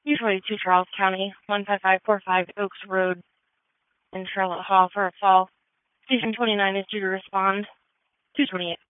222 Charles County, 15545 Oaks Road in Charlotte Hall for a fall. Station 29 is due to respond. 228.